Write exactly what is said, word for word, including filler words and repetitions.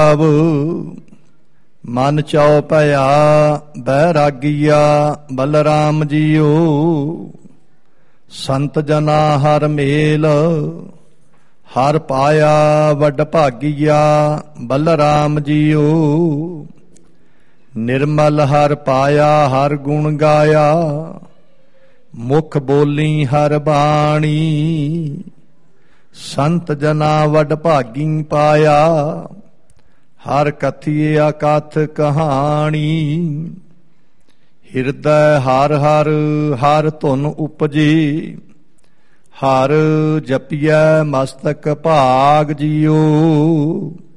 ਭਾਵ ਮਨ ਚਉ ਭਇਆ ਬੈਰਾਗੀਆ ਬਲਰਾਮ ਜੀਓ। ਸੰਤ ਜਨਾ ਹਰ ਮੇਲ ਹਰ ਪਾਇਆ ਵੱਡ ਭਾਗੀਆ ਬਲਰਾਮ ਜੀਓ। ਨਿਰਮਲ ਹਰ ਪਾਇਆ ਹਰ ਗੁਣ ਗਾਇਆ ਮੁਖ ਬੋਲੀ ਹਰ ਬਾਣੀ। ਸੰਤ ਜਨਾ ਵੱਡ ਭਾਗੀ ਪਾਇਆ ਹਰ ਕਥੀਏ ਅਕਥ ਕਹਾਣੀ। ਹਿਰਦੈ ਹਰ ਹਰ ਹਰ ਧੁਨ ਉਪਜੀ ਹਰ ਜਪੀਐ ਮਸਤਕ ਭਾਗ ਜੀਓ।